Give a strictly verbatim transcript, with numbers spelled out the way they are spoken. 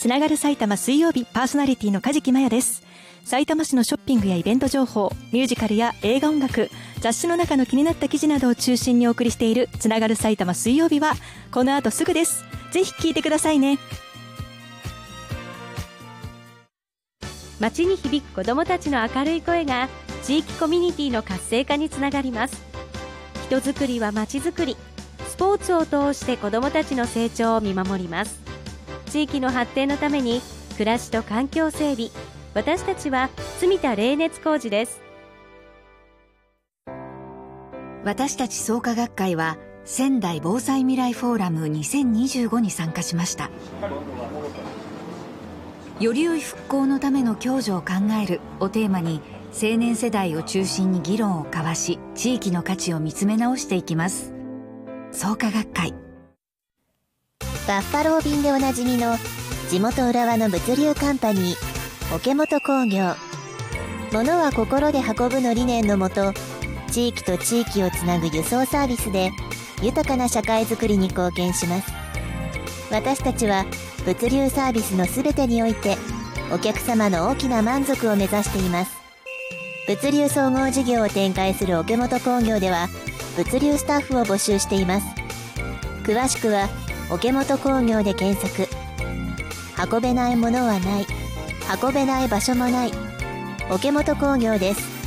つながる埼玉水曜日、パーソナリティの梶木麻也です。埼玉市のショッピングやイベント情報、ミュージカルや映画音楽、雑誌の中の気になった記事などを中心にお送りしているつながる埼玉水曜日はこの後すぐです。ぜひ聞いてくださいね。 街に響く子どもたちの明るい声が地域コミュニティの活性化につながります。人づくりは街づくり、スポーツを通して子どもたちの成長を見守ります。地域の発展のために暮らしと環境整備、私たちは住田冷熱工事です。 私たち創価学会は仙台防災未来フォーラムにせんにじゅうごに参加しました。より良い復興のための共助を考えるをテーマに、青年世代を中心に議論を交わし、地域の価値を見つめ直していきます。創価学会。 バッファロー便でおなじみの地元浦和の物流カンパニー桶本工業。物は心で運ぶの理念のもと、地域と地域をつなぐ輸送サービスで豊かな社会づくりに貢献します。私たちは物流サービスのすべてにおいてお客様の大きな満足を目指しています。物流総合事業を展開する桶本工業では物流スタッフを募集しています。詳しくは桶本工業で検索。運べないものはない、運べない場所もない、桶本工業です。